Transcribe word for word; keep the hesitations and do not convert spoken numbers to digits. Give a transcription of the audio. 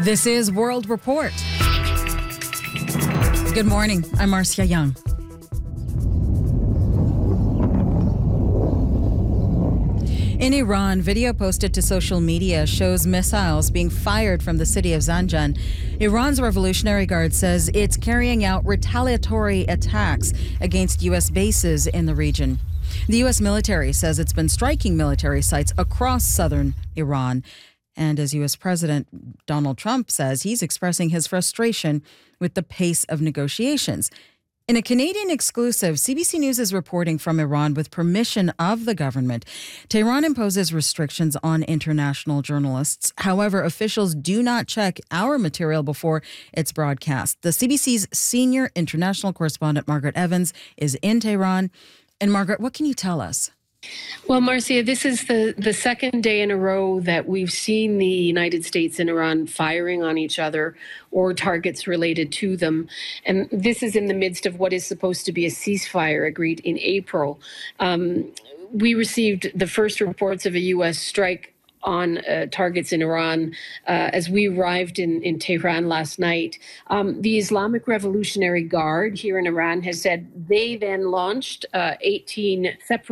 This is World Report. Good morning. I'm Marcia Young. In Iran, video posted to social media shows missiles being fired from the city of Zanjan. Iran's Revolutionary Guard says it's carrying out retaliatory attacks against U S bases in the region. The U S military says it's been striking military sites across southern Iran. And as U S President Donald Trump says, he's expressing his frustration with the pace of negotiations. In a Canadian exclusive, C B C News is reporting from Iran with permission of the government. Tehran imposes restrictions on international journalists. However, officials do not check our material before it's broadcast. The C B C's senior international correspondent, Margaret Evans, is in Tehran. And Margaret, what can you tell us? Well, Marcia, this is the, the second day in a row that we've seen the United States and Iran firing on each other or targets related to them. And this is in the midst of what is supposed to be a ceasefire agreed in April. Um, we received the first reports of a U S strike on uh, targets in Iran uh, as we arrived in, in Tehran last night. Um, the Islamic Revolutionary Guard here in Iran has said they then launched uh, eighteen separate